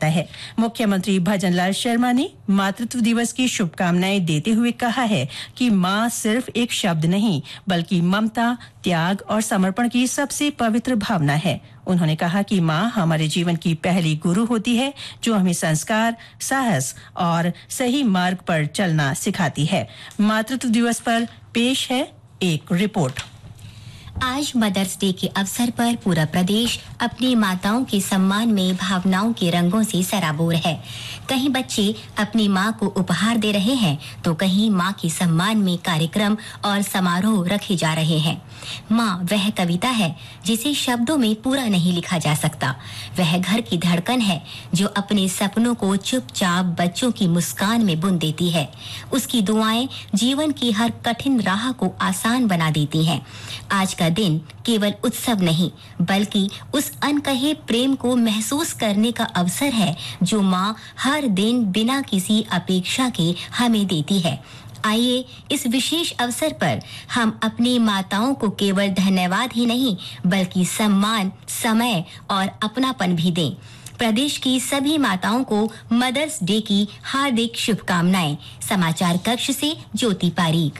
जाता है। मुख्यमंत्री भजनलाल शर्मा ने मातृत्व दिवस की शुभकामनाएं देते हुए कहा है कि माँ सिर्फ एक शब्द नहीं बल्कि ममता, त्याग और समर्पण की सबसे पवित्र भावना है। उन्होंने कहा कि माँ हमारे जीवन की पहली गुरु होती है जो हमें संस्कार, साहस और सही मार्ग पर चलना सिखाती है। मातृत्व दिवस पर पेश है एक रिपोर्ट। आज मदर्स डे के अवसर पर पूरा प्रदेश अपनी माताओं के सम्मान में भावनाओं के रंगों से सराबोर है। कहीं बच्चे अपनी माँ को उपहार दे रहे हैं तो कहीं माँ के सम्मान में कार्यक्रम और समारोह रखे जा रहे हैं। माँ वह कविता है जिसे शब्दों में पूरा नहीं लिखा जा सकता। वह घर की धड़कन है जो अपने सपनों को चुपचाप बच्चों की मुस्कान में बुन देती है। उसकी दुआएं जीवन की हर कठिन राह को आसान बना देती हैं। आज का दिन केवल उत्सव नहीं बल्कि उस अनकहे प्रेम को महसूस करने का अवसर है जो माँ हर दिन बिना किसी अपेक्षा के हमें देती है। आइए इस विशेष अवसर पर हम अपनी माताओं को केवल धन्यवाद ही नहीं बल्कि सम्मान, समय और अपनापन भी दें। प्रदेश की सभी माताओं को मदर्स डे की हार्दिक शुभकामनाएं। समाचार कक्ष से ज्योति पारीक।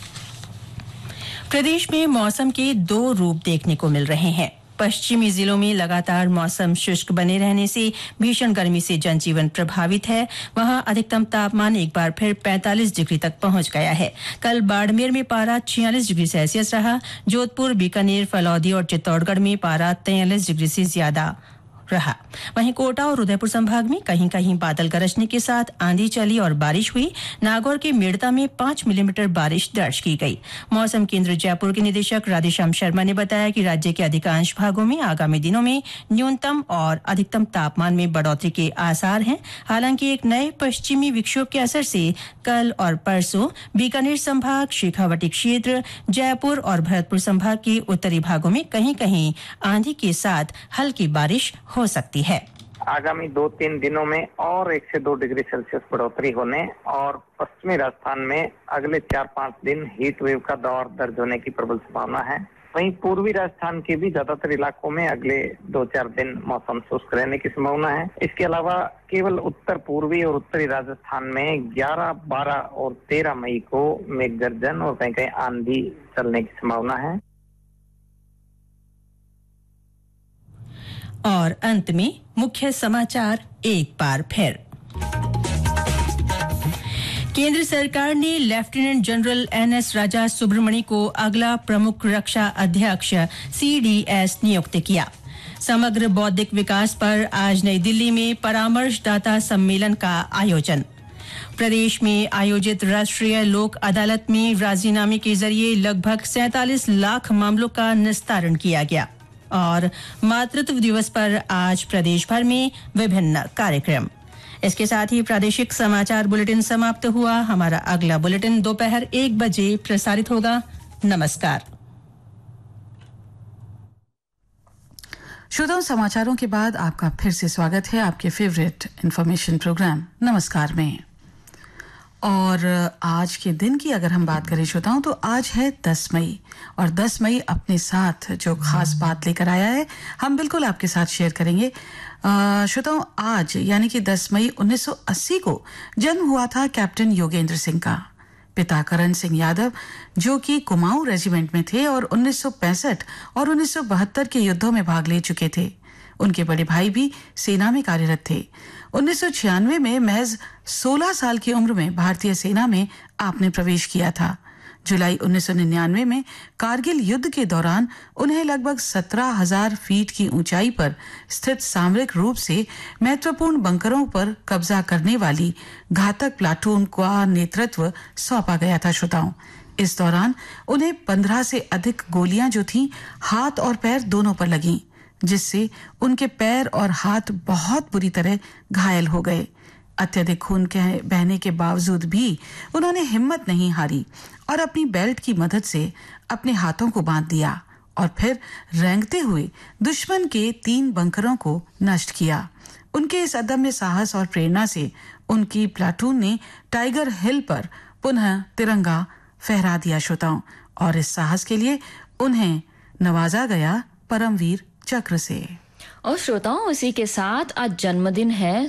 प्रदेश में मौसम के दो रूप देखने को मिल रहे हैं। पश्चिमी जिलों में लगातार मौसम शुष्क बने रहने से भीषण गर्मी से जनजीवन प्रभावित है। वहां अधिकतम तापमान एक बार फिर 45 डिग्री तक पहुंच गया है। कल बाड़मेर में पारा 46 डिग्री सेल्सियस रहा। जोधपुर, बीकानेर, फलौदी और चित्तौड़गढ़ में पारा 43 डिग्री से ज्यादा रहा। वहीं कोटा और उदयपुर संभाग में कहीं कहीं बादल गरजने के साथ आंधी चली और बारिश हुई। नागौर के मेड़ता में 5 मिलीमीटर बारिश दर्ज की गई। मौसम केंद्र जयपुर के निदेशक राधेश्याम शर्मा ने बताया कि राज्य के अधिकांश भागों में आगामी दिनों में न्यूनतम और अधिकतम तापमान में बढ़ोतरी के आसार हैं। हालांकि एक नए पश्चिमी विक्षोभ के असर से कल और परसों बीकानेर संभाग, शेखावाटी क्षेत्र, जयपुर और भरतपुर संभाग के उत्तरी भागों में कहीं कहीं आंधी के साथ हल्की बारिश हो सकती है। आगामी 2-3 दिनों में और 1 से 2 डिग्री सेल्सियस बढ़ोतरी होने और पश्चिमी राजस्थान में अगले 4-5 दिन हीट वेव का दौर दर्ज होने की प्रबल संभावना है। वहीं पूर्वी राजस्थान के भी ज्यादातर इलाकों में अगले 2-4 दिन मौसम शुष्क रहने की संभावना है। इसके अलावा केवल उत्तर पूर्वी और उत्तरी राजस्थान में 11, 12 और 13 मई को मेघ गर्जन और कहीं कहीं आंधी चलने की संभावना है। और अंत में मुख्य समाचार एक बार फिर। केंद्र सरकार ने लेफ्टिनेंट जनरल एनएस राजा सुब्रमणी को अगला प्रमुख रक्षा अध्यक्ष सीडीएस नियुक्त किया। समग्र बौद्धिक विकास पर आज नई दिल्ली में परामर्शदाता सम्मेलन का आयोजन। प्रदेश में आयोजित राष्ट्रीय लोक अदालत में राजीनामे के जरिए लगभग 47 लाख मामलों का निस्तारण किया गया। और मातृत्व दिवस पर आज प्रदेश भर में विभिन्न कार्यक्रम। इसके साथ ही प्रादेशिक समाचार बुलेटिन समाप्त हुआ। हमारा अगला बुलेटिन दोपहर 1 बजे प्रसारित होगा। नमस्कार। श्रोताओं, समाचारों के बाद आपका फिर से स्वागत है आपके फेवरेट इंफॉर्मेशन प्रोग्राम नमस्कार में। और आज के दिन की अगर हम बात करें श्रोताओं तो आज है 10 मई और 10 मई अपने साथ जो खास बात लेकर आया है हम बिल्कुल आपके साथ शेयर करेंगे। श्रोताओं, आज यानी कि 10 मई 1980 को जन्म हुआ था कैप्टन योगेंद्र सिंह का। पिता करण सिंह यादव जो कि कुमाऊं रेजिमेंट में थे और 1965 और 1972 के युद्धों में भाग ले चुके थे। उनके बड़े भाई भी सेना में कार्यरत थे। 1996 में महज 16 साल की उम्र में भारतीय सेना में आपने प्रवेश किया था। जुलाई 1999 में कारगिल युद्ध के दौरान उन्हें लगभग 17,000 फीट की ऊंचाई पर स्थित सामरिक रूप से महत्वपूर्ण बंकरों पर कब्जा करने वाली घातक प्लाटून का नेतृत्व सौंपा गया था। श्रोताओं, इस दौरान उन्हें 15 से अधिक गोलियां जो थीं हाथ और पैर दोनों पर लगीं, जिससे उनके पैर और हाथ बहुत बुरी तरह घायल हो गए। अत्यधिक खून के बहने के बावजूद भी उन्होंने हिम्मत नहीं हारी और अपनी बेल्ट की मदद से अपने हाथों को बांध दिया और फिर रेंगते हुए दुश्मन के 3 बंकरों को नष्ट किया। उनके इस अदम्य साहस और प्रेरणा से उनकी प्लाटून ने टाइगर हिल पर पुनः तिरंगा फहरा दिया। श्रोताओं, और इस साहस के लिए उन्हें नवाजा गया परमवीर चक्र से। और श्रोताओं, उसी के साथ आज जन्मदिन है